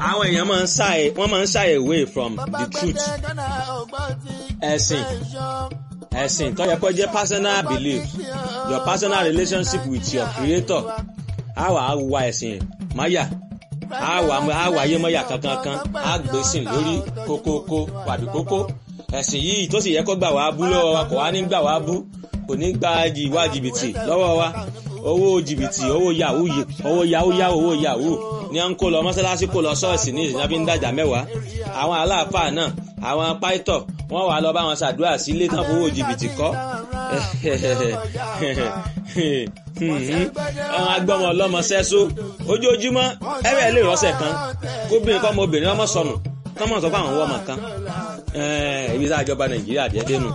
àwọn èèyàn máa ń shy away from the truth. ẹ̀sìn tó yẹ kó jẹ́ personal belief, your personal relationship with your creator. A wà ẹ̀sìn máyà, a wà ayé mọ́yà kankan, a gbèsìn lórí kókókó wàbí kókó. Ẹ̀sìn yìí tó sì yẹ kó gbà wá bú lọ́wọ́ wa kò wá ní gbà wá bú, kò ní gba ìwà jìbìtì lọ́wọ́ wa. Owó jìbìtì, owó yahoo ni à ń kó lọ mọ́sálásí, kó lọ ṣọ́ọ̀ṣì ní ìsìnkú fi ń dàjà mẹ́wàá. Àwọn aláàfáà náà, àwọn pàìtọ̀, wọ́n wà lọ bá wọn ṣàdúrà sí ilé tán fowó jìbìtì kọ́. Àwọn agbọ́mọ ọlọ́mọ sẹ́só ojoojúmọ́ ẹ̀rẹ́ lè rọ́ṣẹ̀ kan kóbìnrin kọ́ ọmọbìnrin ọmọ sọnù kọ́mọ̀ sọ fún àwọn ọmọ kan. Ibi tá a jọba Nàìjíríà díẹ̀ dénú.